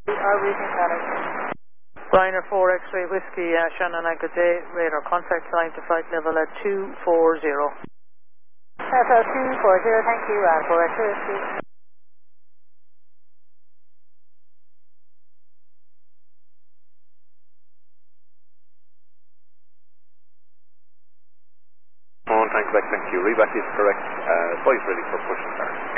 Our region pattern. Liner 4 X-ray Whiskey, Shannon Anchor Day, radar contact line to flight level at 240. That's 240, thank you, 4 X-ray Whiskey. On tank back, thank you. Reback is correct. Flight ready for push and start.